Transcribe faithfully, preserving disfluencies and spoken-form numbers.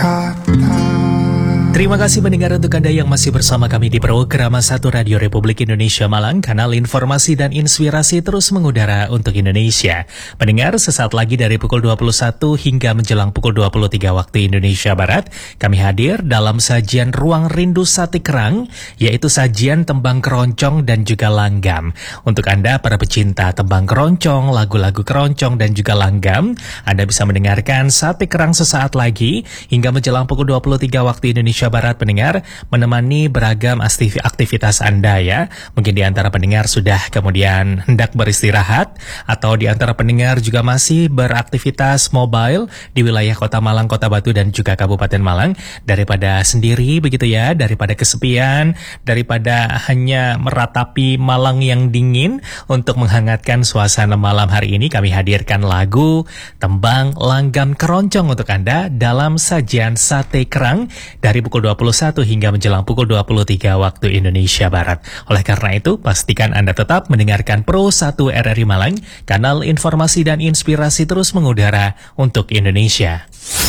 Terima kasih pendengar untuk Anda yang masih bersama kami di program satu Radio Republik Indonesia Malang, kanal informasi dan inspirasi terus mengudara untuk Indonesia. Pendengar, sesaat lagi dari pukul dua puluh satu hingga menjelang pukul dua puluh tiga waktu Indonesia Barat, kami hadir dalam sajian Ruang Rindu Sate Kerang, yaitu sajian tembang keroncong dan juga langgam. Untuk Anda para pecinta tembang keroncong, lagu-lagu keroncong dan juga langgam, Anda bisa mendengarkan Sate Kerang sesaat lagi hingga menjelang pukul dua puluh tiga waktu Indonesia Barat, pendengar, menemani beragam aktivitas Anda ya. Mungkin di antara pendengar sudah kemudian hendak beristirahat, atau di antara pendengar juga masih beraktivitas mobile di wilayah Kota Malang, Kota Batu dan juga Kabupaten Malang. Daripada sendiri begitu ya, daripada kesepian, daripada hanya meratapi Malang yang dingin, untuk menghangatkan suasana malam hari ini kami hadirkan lagu tembang langgam keroncong untuk Anda dalam sajian Sate Kerang dari pukul dua puluh satu hingga menjelang pukul dua puluh tiga waktu Indonesia Barat. Oleh karena itu, pastikan Anda tetap mendengarkan Pro satu R R I Malang, kanal informasi dan inspirasi terus mengudara untuk Indonesia.